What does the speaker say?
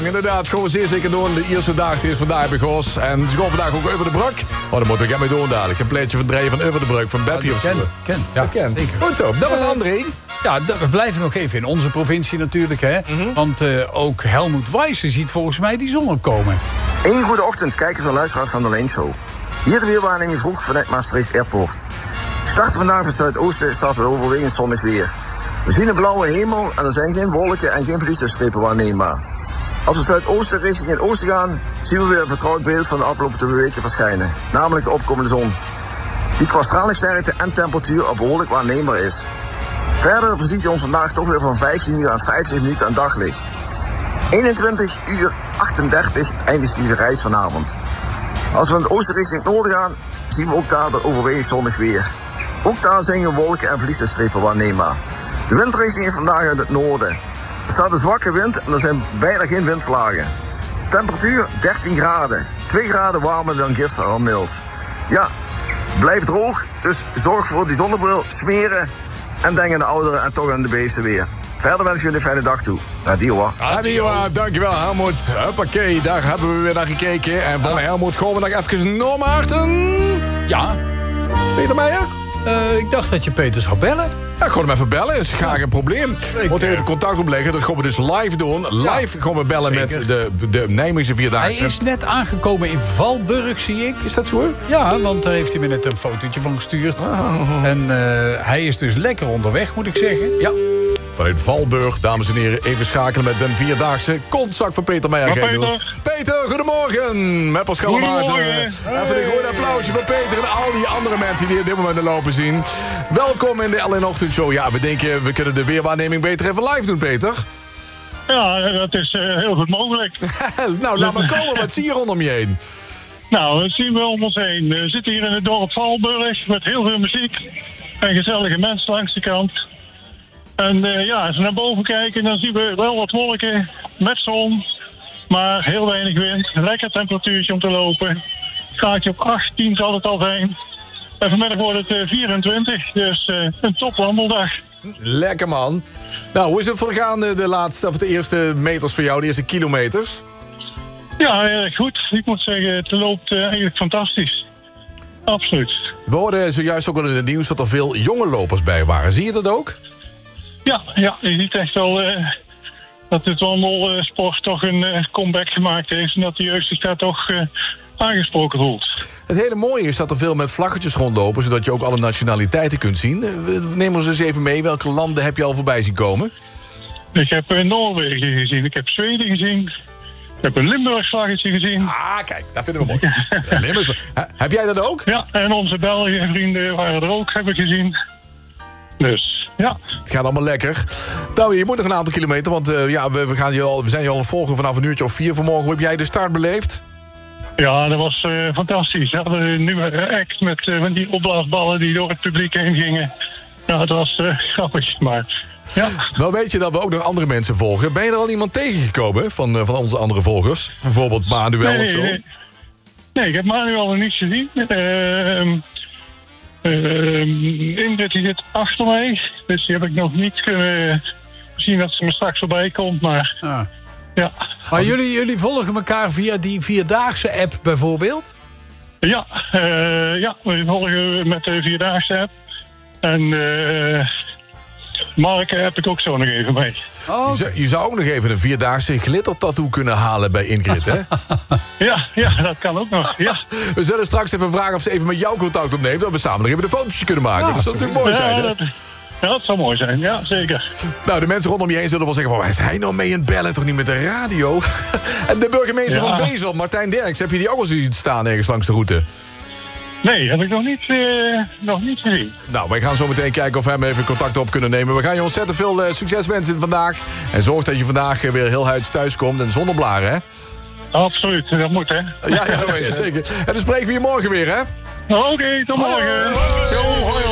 Inderdaad, gaan we zeer zeker doen. De eerste dag is vandaag bij Gos. En ze gaan vandaag ook over de brug. Oh, dan moet ik mee doen dadelijk. Een pleetje van draaien van over de brug. Van Beppie of zo. Ken. Ja, ken. Goed zo, dat was André. Ja, we blijven nog even in onze provincie natuurlijk, hè. Want ook Helmoet Wijssen ziet volgens mij die zon opkomen. Een goede ochtend, kijkers en luisteraars van de Lane Show. Hier de weerwaarneming vroeg vanuit Maastricht Airport. We starten vandaag van het zuidoosten, staat weer overwegend zonnig weer. We zien een blauwe hemel en er zijn geen wolken en geen vliegtuigstrepen waarneembaar. Als we zuidoosten richting het oosten gaan, zien we weer een vertrouwd beeld van de afgelopen 2 weken verschijnen. Namelijk de opkomende zon. Die qua stralingssterkte en temperatuur al behoorlijk waarneembaar is. Verder voorziet hij ons vandaag toch weer van 15 uur en 50 minuten aan daglicht. 21 uur 38 eindigt deze reis vanavond. Als we van het oosten richting het noorden gaan, zien we ook daar dat overwegend zonnig weer. Ook daar zijn geen wolken en vliegtuigstrepen waarneembaar. De windrichting is vandaag uit het noorden. Er staat een zwakke wind en er zijn bijna geen windvlagen. Temperatuur 13 graden. 2 graden warmer dan gisteren al inmiddels. Ja, blijft droog, dus zorg voor die zonnebril, smeren en denk aan de ouderen en toch aan de beesten weer. Verder wens ik jullie een fijne dag toe. Adio. Adio, dankjewel Helmoet. Hoppakee, daar hebben we weer naar gekeken. En van Helmoet gaan we nog even naar Maarten. Ja. Peter Meijer? Ik dacht dat je Peter zou bellen. Ja, ik ga hem even bellen, is graag een probleem. We moeten even contact opleggen, dat gaan we dus live doen. Live gaan we bellen met de Nijmeegse Vierdaagse. Hij is net aangekomen in Valburg, zie ik. Is dat zo? Ja, want daar heeft hij me net een fotootje van gestuurd. En hij is dus lekker onderweg, moet ik zeggen. Ja. Vanuit Valburg, dames en heren, even schakelen met de Vierdaagse. Kontzak van Peter Meijer. Peter, goedemorgen. Met Pascal Maarten. Even een goed applausje voor Peter en al die andere mensen die op dit moment lopen zien. Welkom in de LN Ochtendshow. Ja, we denken, we kunnen de weerwaarneming beter even live doen, Peter. Ja, dat is heel goed mogelijk. Nou, laat maar komen. Wat zie je rondom je heen? Nou, dat zien we om ons heen. We zitten hier in het dorp Valburg met heel veel muziek en gezellige mensen langs de kant. En als we naar boven kijken, dan zien we wel wat wolken met zon, maar heel weinig wind. Lekker temperatuurtje om te lopen. Gaatje op 18 zal het al zijn. En vanmiddag wordt het 24, dus een topwandeldag. Lekker man. Nou, hoe is het vergaan de laatste, of de eerste meters voor jou, de eerste kilometers? Ja, erg goed. Ik moet zeggen, het loopt eigenlijk fantastisch. Absoluut. We hoorden zojuist ook al in het nieuws dat er veel jonge lopers bij waren. Zie je dat ook? Ja, je ziet echt wel dat het wandelsport toch een comeback gemaakt heeft. En dat de jeugd zich daar toch aangesproken voelt. Het hele mooie is dat er veel met vlaggetjes rondlopen, zodat je ook alle nationaliteiten kunt zien. Neem ons eens even mee. Welke landen heb je al voorbij zien komen? Ik heb Noorwegen gezien. Ik heb Zweden gezien. Ik heb een Limburgs vlaggetje gezien. Ah, kijk, dat vinden we mooi. Heb jij dat ook? Ja, en onze Belgische vrienden waren er ook, heb ik gezien. Dus, ja. Het gaat allemaal lekker. Nou, je moet nog een aantal kilometer, want we zijn je al volgen vanaf een uurtje of 4 vanmorgen. Hoe heb jij de start beleefd? Ja, dat was fantastisch. We hadden een nieuwe act met die opblaasballen die door het publiek heen gingen. Ja, het was grappig, maar ja. Nou weet je dat we ook nog andere mensen volgen. Ben je er al iemand tegengekomen van onze andere volgers? Bijvoorbeeld Manuel of zo? Nee, ik heb Manuel nog niet gezien. Ingrid die zit achter mij. Dus die heb ik nog niet kunnen zien dat ze me straks voorbij komt. Maar ja. Maar jullie volgen elkaar via die Vierdaagse app bijvoorbeeld? Ja, we volgen met de Vierdaagse app. En Mark heb ik ook zo nog even mee. Oh. Je zou ook nog even een Vierdaagse glittertattoo kunnen halen bij Ingrid, hè? Ja, dat kan ook nog, ja. We zullen straks even vragen of ze even met jou contact opneemt, dat we samen nog even de fotootjes kunnen maken. Ja, dat zou natuurlijk mooi zijn, hè? Ja, dat zou mooi zijn, ja, zeker. Nou, de mensen rondom je heen zullen wel zeggen van, waar is hij nou mee in het bellen, toch niet met de radio? En de burgemeester van Bezel, Martijn Derks, heb je die ook al zien staan ergens langs de route? Nee, heb ik nog niet gezien. Nou, wij gaan zo meteen kijken of we hem even contact op kunnen nemen. We gaan je ontzettend veel succes wensen vandaag. En zorg dat je vandaag weer heel huids thuis komt en zonder blaren, hè? Absoluut, dat moet, hè? Ja, zeker. En dan spreken we je morgen weer, hè? Oké, tot morgen. Hoi. Hoi.